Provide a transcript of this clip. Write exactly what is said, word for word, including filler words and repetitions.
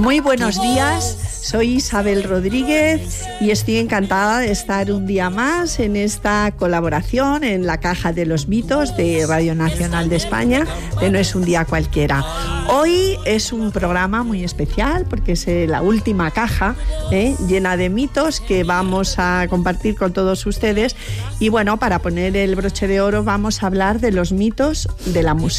Muy buenos días, soy Isabel Rodríguez y estoy encantada de estar un día más en esta colaboración en la Caja de los Mitos de Radio Nacional de España, de No es un día cualquiera. Hoy es un programa muy especial porque es la última caja ¿eh? llena de mitos que vamos a compartir con todos ustedes. Y bueno, para poner el broche de oro vamos a hablar de los mitos de la música.